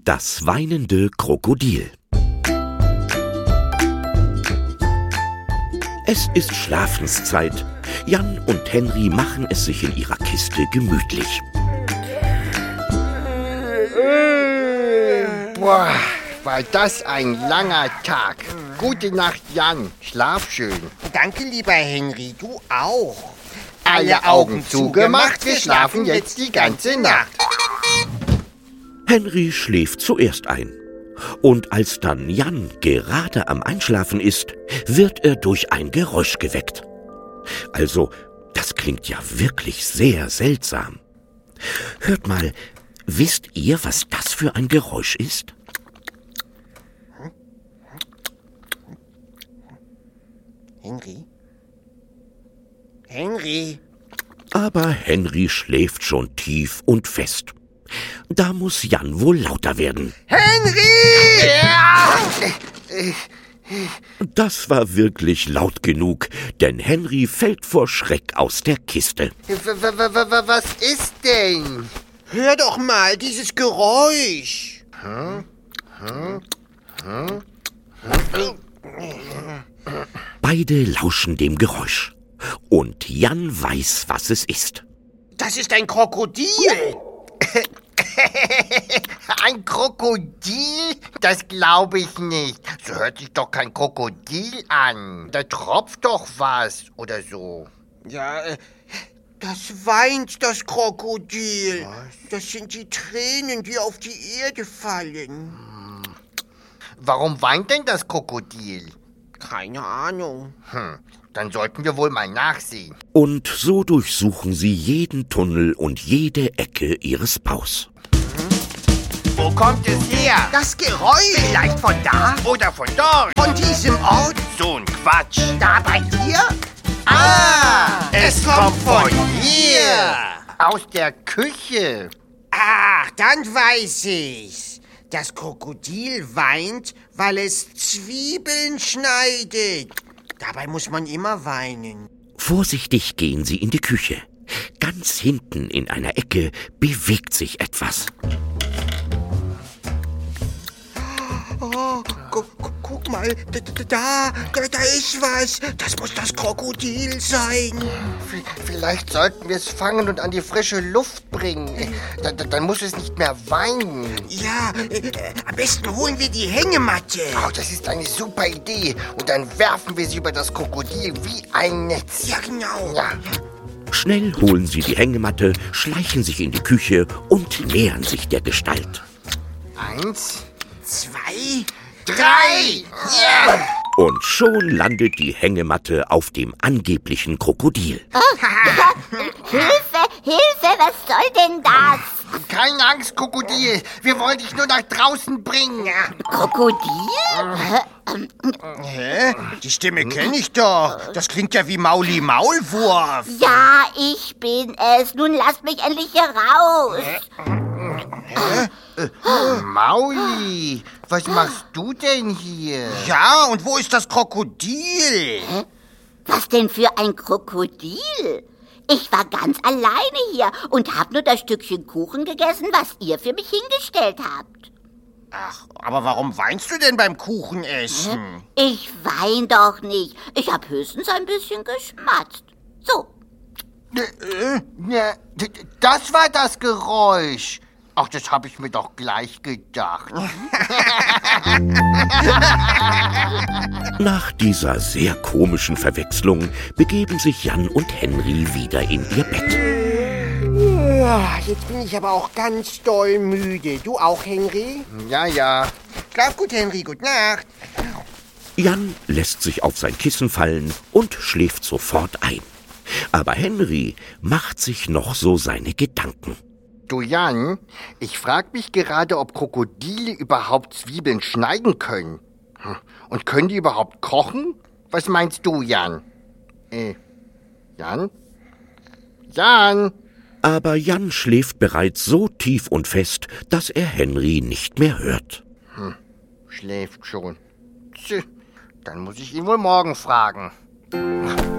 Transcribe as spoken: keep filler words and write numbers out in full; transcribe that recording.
Das weinende Krokodil. Es ist Schlafenszeit. Jan und Henry machen es sich in ihrer Kiste gemütlich. Boah, war das ein langer Tag. Gute Nacht, Jan. Schlaf schön. Danke, lieber Henry, du auch. Alle Augen zugemacht, wir schlafen jetzt die ganze Nacht. Henry schläft zuerst ein. Und als dann Jan gerade am Einschlafen ist, wird er durch ein Geräusch geweckt. Also, das klingt ja wirklich sehr seltsam. Hört mal, wisst ihr, was das für ein Geräusch ist? Henry? Henry? Aber Henry schläft schon tief und fest. Da muss Jan wohl lauter werden. Henry! Ja! Das war wirklich laut genug, denn Henry fällt vor Schreck aus der Kiste. Was ist denn? Hör doch mal dieses Geräusch. Beide lauschen dem Geräusch. Und Jan weiß, was es ist. Das ist ein Krokodil. Ein Krokodil? Das glaube ich nicht. So hört sich doch kein Krokodil an. Da tropft doch was oder so. Ja, äh, das weint das Krokodil. Was? Das sind die Tränen, die auf die Erde fallen. Warum weint denn das Krokodil? Keine Ahnung. Hm, dann sollten wir wohl mal nachsehen. Und so durchsuchen sie jeden Tunnel und jede Ecke ihres Baus. Wo kommt es her? Das Geräusch. Vielleicht von da oder von dort? Von diesem Ort. So ein Quatsch. Da bei dir? Ah, es kommt von hier. Aus der Küche. Ach, dann weiß ich's. Das Krokodil weint, weil es Zwiebeln schneidet. Dabei muss man immer weinen. Vorsichtig gehen sie in die Küche. Ganz hinten in einer Ecke bewegt sich etwas. Oh, gu gu guck mal, da, da, da, da ist was. Das muss das Krokodil sein. V vielleicht sollten wir es fangen und an die frische Luft bringen. Da, da, dann muss es nicht mehr weinen. Ja, äh, am besten holen wir die Hängematte. Oh, das ist eine super Idee. Und dann werfen wir sie über das Krokodil wie ein Netz. Ja, genau. Ja. Schnell holen sie die Hängematte, schleichen sich in die Küche und nähern sich der Gestalt. Eins, Zwei, drei. Ja. Und schon landet die Hängematte auf dem angeblichen Krokodil. Hilfe, Hilfe, was soll denn das? Keine Angst, Krokodil. Wir wollen dich nur nach draußen bringen. Krokodil? Hä? Die Stimme kenne ich doch. Das klingt ja wie Mauli Maulwurf. Ja, ich bin es. Nun lasst mich endlich hier raus. Mauli, was machst du denn hier? Ja, und wo ist das Krokodil? Was denn für ein Krokodil? Ich war ganz alleine hier und habe nur das Stückchen Kuchen gegessen, was ihr für mich hingestellt habt. Ach, aber warum weinst du denn beim Kuchenessen? Ich wein doch nicht. Ich habe höchstens ein bisschen geschmatzt. So. Äh, ja, d- das war das Geräusch. Ach, das habe ich mir doch gleich gedacht. Nach dieser sehr komischen Verwechslung begeben sich Jan und Henry wieder in ihr Bett. Ja, jetzt bin ich aber auch ganz doll müde. Du auch, Henry? Ja, ja. Schlaf gut, Henry. Gute Nacht. Jan lässt sich auf sein Kissen fallen und schläft sofort ein. Aber Henry macht sich noch so seine Gedanken. Du Jan, ich frage mich gerade, ob Krokodile überhaupt Zwiebeln schneiden können. Hm. Und können die überhaupt kochen? Was meinst du, Jan? Äh, Jan? Jan? Aber Jan schläft bereits so tief und fest, dass er Henry nicht mehr hört. Hm. Schläft schon. Tch, dann muss ich ihn wohl morgen fragen.